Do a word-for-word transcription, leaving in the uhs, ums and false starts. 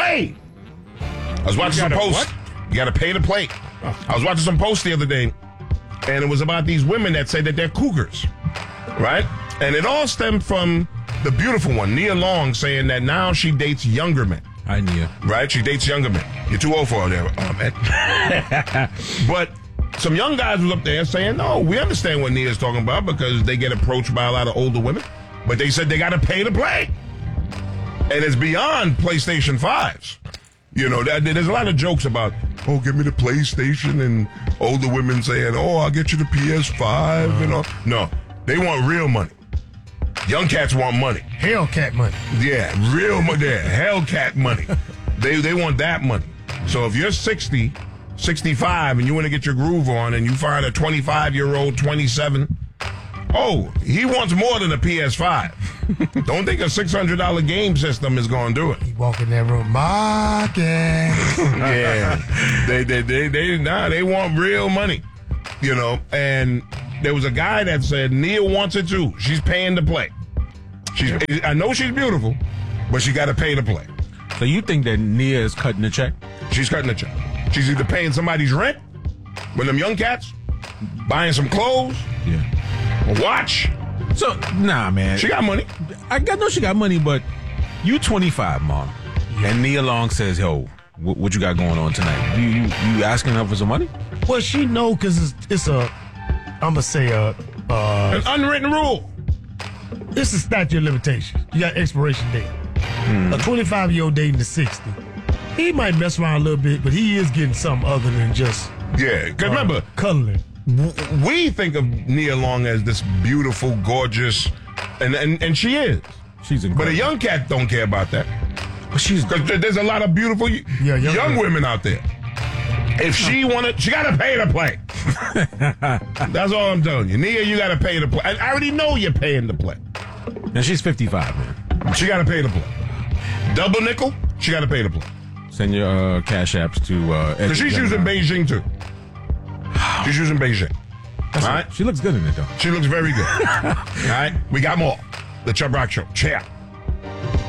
play. I was watching some posts. What? You got to pay to play. I was watching some posts the other day, and it was about these women that say that they're cougars, right? And it all stemmed from the beautiful one, Nia Long, saying that now she dates younger men. Hi, Nia. Right? She dates younger men. You're too old for her there, oh, man. But some young guys was up there saying, no, we understand what Nia's talking about because they get approached by a lot of older women. But they said they got to pay to play. And it's beyond PlayStation fives. You know, there's a lot of jokes about, oh, give me the PlayStation, and older women saying, oh, I'll get you the P S five and all. No, they want real money. Young cats want money. Hellcat money. Yeah, real money. Yeah, Hellcat money. They they want that money. So if you're sixty, sixty-five, and you want to get your groove on, and you find a twenty-five-year-old, twenty-seven, oh, he wants more than a P S five. Don't think a six hundred dollars game system is going to do it. He walk in that room, market. Yeah. They, they, they, they, nah, they want real money, you know. And there was a guy that said, Nia wants it too. She's paying to play. She's, I know she's beautiful, but she got to pay to play. So you think that Nia is cutting the check? She's cutting the check. She's either paying somebody's rent, with them young cats, buying some clothes, yeah, a watch. So, nah, man. She got money. I got, know she got money, but you twenty-five, Mom. And Nia Long says, yo, what, what you got going on tonight? You, you you asking her for some money? Well, she know because it's, it's a, I'm going to say a... Uh, An unwritten rule. It's a statute of limitations. You got expiration date. Hmm. A twenty-five-year-old dating a sixty. He might mess around a little bit, but he is getting something other than just... Yeah, because uh, remember... Cuddling. We think of Nia Long as this beautiful, gorgeous, and and, and she is. She's incredible. But a young cat don't care about that. But she's because there's a lot of beautiful yeah, young, young women out there. If she wanted, she got to pay to play. That's all I'm telling you. Nia, you got to pay to play. I, I already know you're paying to play. And she's fifty-five, man. She got to pay to play. Double nickel, she got to pay to play. Send your uh, cash apps to... uh Because she's using Beijing, too. She's using Beijing. That's all right. right? She looks good in it, though. She looks very good. All right? We got more. The Chubb Rock Show. Cheer.